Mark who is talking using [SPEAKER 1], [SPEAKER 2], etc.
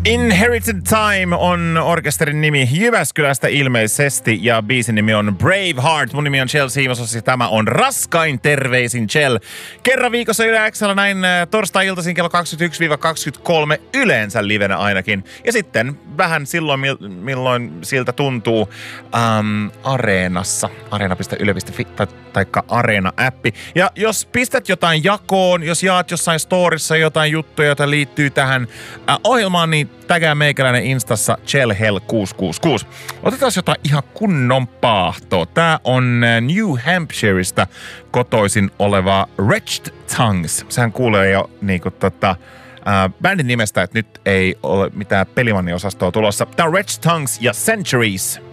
[SPEAKER 1] Inherited Time on orkesterin nimi Jyväskylästä ilmeisesti ja biisin nimi on Braveheart. Mun nimi on Chel Siimosossi. Tämä on Raskain terveisin Chel. Kerran viikossa Yle X:llä näin torstai-iltaisin kello 21-23 yleensä livenä ainakin. Ja sitten vähän silloin milloin siltä tuntuu Areenassa. Areena.yle.fi taikka Areena-appi. Ja jos pistät jotain jakoon, jos jaat jossain storissa jotain juttuja, joita liittyy tähän ohjelmaan, niin tägää meikäläinen Instassa ChelHell666. Otetaan jotain ihan kunnon paahtoa. Tää on New Hampshireista kotoisin oleva Wretched Tongues. Sehän kuulee jo niinku bändin nimestä, että nyt ei ole mitään pelimanniosastoa tulossa. Tää on Wretched Tongues ja Centuries.